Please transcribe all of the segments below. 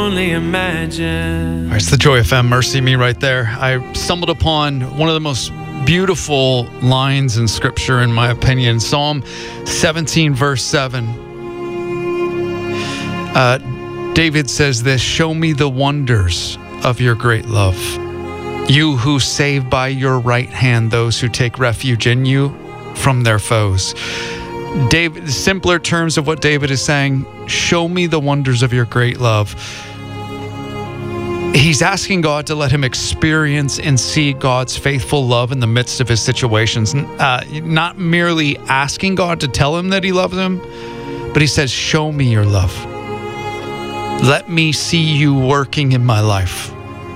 only imagine. All right, it's the Joy FM, Mercy Me right there. I stumbled upon one of the most beautiful lines in Scripture, in my opinion. Psalm 17, verse 7. David says this, "Show me the wonders of your great love. You who save by your right hand those who take refuge in you from their foes." David, simpler terms of what David is saying, show me the wonders of your great love. He's asking God to let him experience and see God's faithful love in the midst of his situations. Not merely asking God to tell him that he loves him, but he says, show me your love. Let me see you working in my life.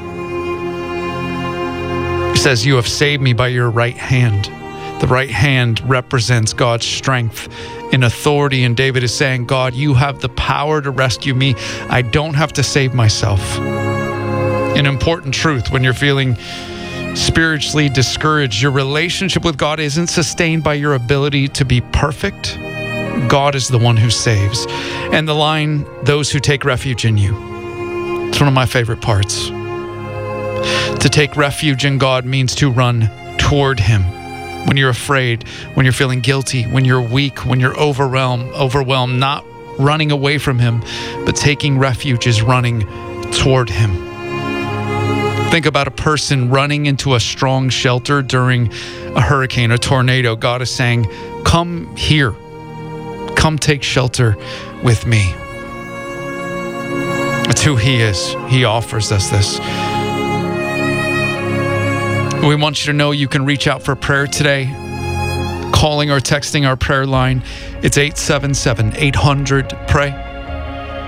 He says, you have saved me by your right hand. The right hand represents God's strength and authority. And David is saying, God, you have the power to rescue me. I don't have to save myself. An important truth when you're feeling spiritually discouraged, your relationship with God isn't sustained by your ability to be perfect. God is the one who saves. And the line, those who take refuge in you, it's one of my favorite parts. To take refuge in God means to run toward him. When you're afraid, when you're feeling guilty, when you're weak, when you're overwhelmed, not running away from him, but taking refuge is running toward him. Think about a person running into a strong shelter during a hurricane, a tornado. God is saying, come here. Come take shelter with me. That's who he is. He offers us this. We want you to know you can reach out for prayer today, calling or texting our prayer line. It's 877-800-PRAY.